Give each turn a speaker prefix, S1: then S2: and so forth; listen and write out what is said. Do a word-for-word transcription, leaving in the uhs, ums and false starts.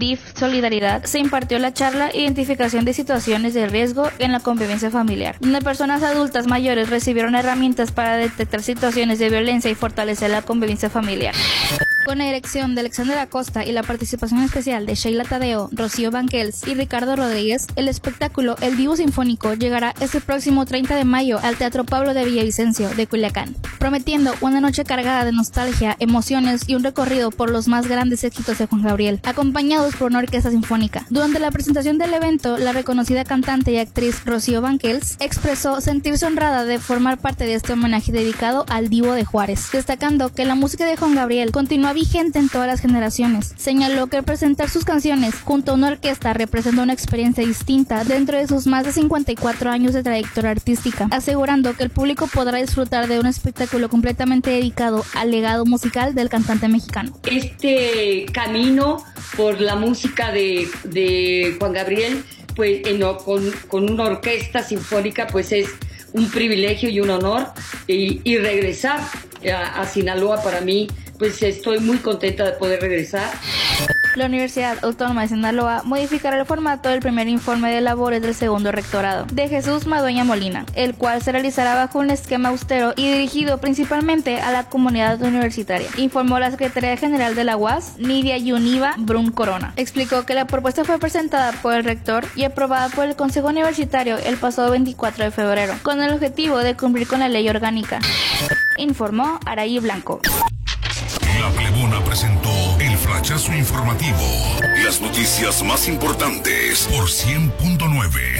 S1: D I F Solidaridad, se impartió la charla Identificación de situaciones de riesgo en la convivencia familiar, donde personas adultas mayores recibieron herramientas para detectar situaciones de violencia y fortalecer la convivencia familiar. Con la dirección de Alexander Acosta y la participación especial de Sheila Tadeo, Rocío Banquels y Ricardo Rodríguez, el espectáculo El Divo Sinfónico llegará este próximo treinta de mayo al Teatro Pablo de Villavicencio de Culiacán, prometiendo una noche cargada de nostalgia, emociones y un recorrido por los más grandes éxitos de Juan Gabriel, acompañados por una orquesta sinfónica. Durante la presentación del evento, la reconocida cantante y actriz Rocío Banquels expresó sentirse honrada de formar parte de este homenaje dedicado al Divo de Juárez, destacando que la música de Juan Gabriel continúa vigente en todas las generaciones. Señaló que presentar sus canciones junto a una orquesta representa una experiencia distinta dentro de sus más de cincuenta y cuatro años de trayectoria artística, asegurando que el público podrá disfrutar de un espectáculo completamente dedicado al legado musical del cantante mexicano.
S2: Este camino por la música de, de Juan Gabriel, pues en, con, con una orquesta sinfónica, pues es un privilegio y un honor, y, y regresar a, a Sinaloa para mí, pues estoy muy contenta de poder regresar.
S1: La Universidad Autónoma de Sinaloa modificará el formato del primer informe de labores del segundo rectorado de Jesús Madueña Molina, el cual se realizará bajo un esquema austero y dirigido principalmente a la comunidad universitaria, informó la Secretaria General de la U A S, Nidia Yuniva Brun Corona. Explicó que la propuesta fue presentada por el rector y aprobada por el Consejo Universitario el pasado veinticuatro de febrero, con el objetivo de cumplir con la ley orgánica, informó Araí Blanco.
S3: La Plebona presentó el flachazo informativo. Las noticias más importantes por cien punto nueve.